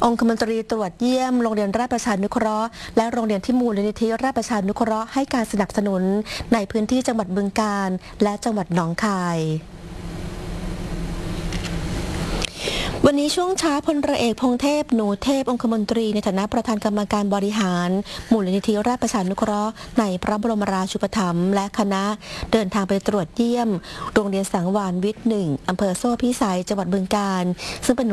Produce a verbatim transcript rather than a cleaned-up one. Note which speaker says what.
Speaker 1: องคมนตรีตรวจเยี่ยมโรงเรียนราชประชานุเคราะห์และโรงเรียนที่มูลนิธิราชประชานุเคราะห์ให้การสนับสนุนในพื้นที่จังหวัดบึงกาฬและจังหวัดหนองคายวันนี้ช่วงเช้าพลเรือเอกพงเทพหนูเทพองคมนตรีในฐานะประธานกรรมการบริหารมูลนิธิราชประชานุเคราะห์ในพระบรมราชูปถัมภ์และคณะเดินทางไปตรวจเยี่ยมโรงเรียนสังวาลวิทย์หนึ่งอำเภอโซ่พิสัยจังหวัดบึงกาฬซึ่งเป็น